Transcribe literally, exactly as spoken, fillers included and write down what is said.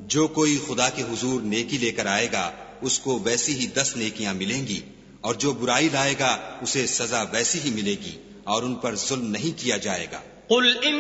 जो कोई खुदा के हुजूर नेकी लेकर आएगा उसको वैसी ही दस नेकियां मिलेंगी, और जो बुराई लाएगा उसे सजा वैसी ही मिलेगी, और उन पर जुल्म नहीं किया जाएगा।